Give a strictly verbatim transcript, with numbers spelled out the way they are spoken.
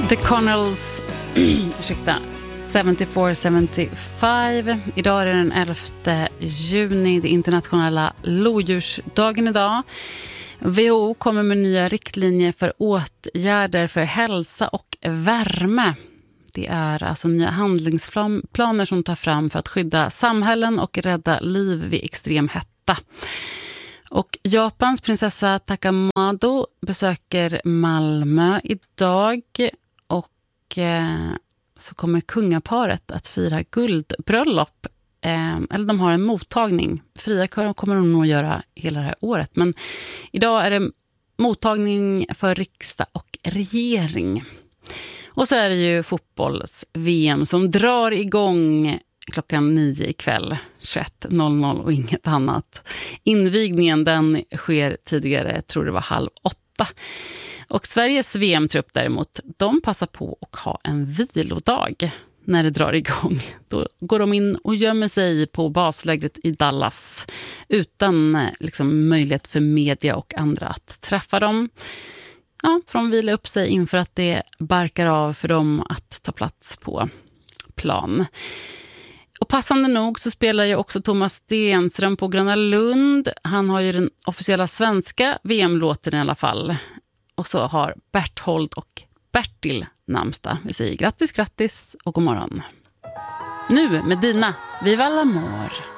The Connells, ursäkta, sjuttiofyra sjuttiofem. Idag är det den elfte juni, det internationella lodjursdagen idag. W H O kommer med nya riktlinjer för åtgärder för hälsa och värme. Det är alltså nya handlingsplaner som tar fram för att skydda samhällen och rädda liv vid extrem hetta. Och Japans prinsessa Takamado besöker Malmö idag och eh, så kommer kungaparet att fira guldbröllop. Eh, eller de har en mottagning. Fria kommer de nog göra hela det här året. Men idag är det mottagning för riksdag och regering. Och så är det ju fotbolls-V M som drar igång klockan nio ikväll, tjugoett noll noll och inget annat. Invigningen den sker tidigare, jag tror det var halv åtta. Och Sveriges V M-trupp däremot, de passar på att ha en vilodag när det drar igång. Då går de in och gömmer sig på baslägret i Dallas utan liksom, möjlighet för media och andra att träffa dem. Ja, för de vilar upp sig inför att det barkar av för dem att ta plats på plan. Och passande nog så spelar ju också Thomas Stenström på Gröna Lund. Han har ju den officiella svenska V M-låten i alla fall. Och så har Berthold och Bertil namnsdag. Vi säger grattis, grattis och god morgon. Nu med Dina, Viva l'amor!